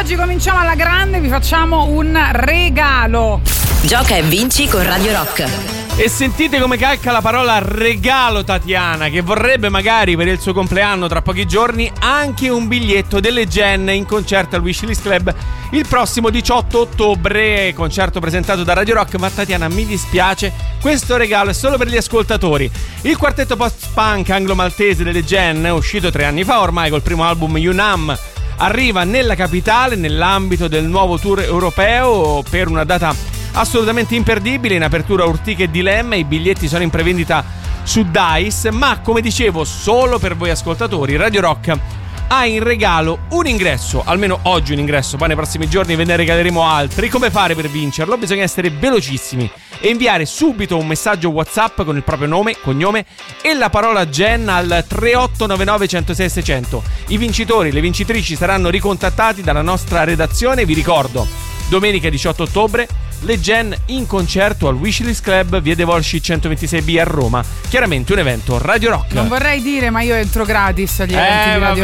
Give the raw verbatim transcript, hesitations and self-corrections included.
oggi cominciamo alla grande, vi facciamo un regalo. Gioca e vinci con Radio Rock. E sentite come calca la parola regalo Tatiana, che vorrebbe magari per il suo compleanno tra pochi giorni anche un biglietto delle Gen in concerto al Wishlist Club il prossimo diciotto ottobre, concerto presentato da Radio Rock. Ma Tatiana, mi dispiace, questo regalo è solo per gli ascoltatori. Il quartetto post-punk anglo-maltese delle Gen, uscito tre anni fa ormai col primo album Unam, arriva nella capitale nell'ambito del nuovo tour europeo per una data assolutamente imperdibile. In apertura Urtica e Dilemma, i biglietti sono in prevendita su Dice, ma come dicevo solo per voi ascoltatori. Radio Rock ha in regalo un ingresso, almeno oggi un ingresso, poi nei prossimi giorni ve ne regaleremo altri. Come fare per vincerlo? Bisogna essere velocissimi e inviare subito un messaggio WhatsApp con il proprio nome, cognome e la parola Gen al tre otto nove nove uno zero sei sei zero zero. I vincitori, le vincitrici saranno ricontattati dalla nostra redazione. Vi ricordo, domenica diciotto ottobre le Gen in concerto al Wishlist Club, via De Volsci centoventisei B a Roma. Chiaramente un evento Radio Rock. Non vorrei dire, ma io entro gratis agli eventi eh, di Radio